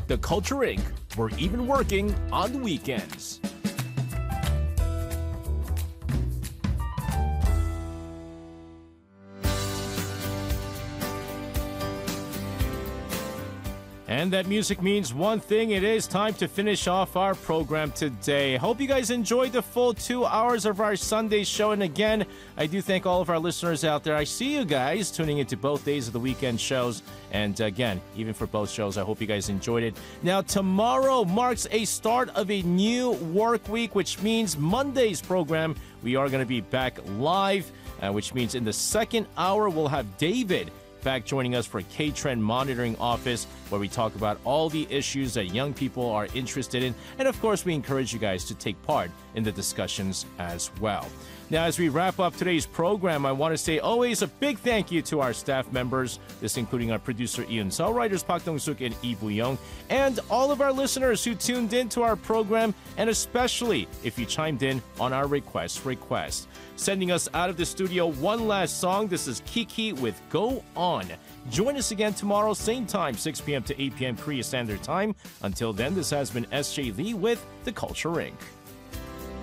The Culture Inc. We're even working on the weekends. And that music means one thing. It is time to finish off our program today. Hope you guys enjoyed the full 2 hours of our Sunday show. And again, I do thank all of our listeners out there. I see you guys tuning into both days of the weekend shows. And again, even for both shows, I hope you guys enjoyed it. Now, tomorrow marks a start of a new work week, which means Monday's program, we are going to be back live, which means in the second hour, we'll have David back joining us for K-Trend Monitoring Office, where we talk about all the issues that young people are interested in. And of course, we encourage you guys to take part in the discussions as well. Now, as we wrap up today's program, I want to say always a big thank you to our staff members, this including our producer Ian Seo, writers Park Dong-suk and Lee Bu-young, and all of our listeners who tuned in to our program, and especially if you chimed in on our request. Sending us out of the studio one last song. This is Kiki with Go On. Join us again tomorrow, same time, 6 p.m. to 8 p.m. Korea Standard Time. Until then, this has been SJ Lee with The Culture Inc.